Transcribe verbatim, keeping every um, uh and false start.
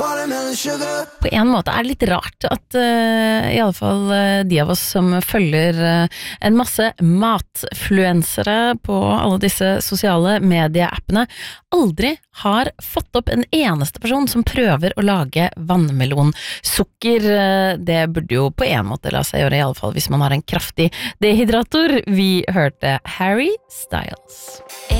På en måte er det litt rart at uh, i alle fall uh, de av oss som følger uh, en masse matfluensere på alle disse sosiale medieappene aldri har fått opp en eneste person som prøver å lage vannmelonsukker. Uh, det burde jo på en måte la seg gjøre, i alle fall hvis man har en kraftig dehydrator. Vi hørte Harry Styles.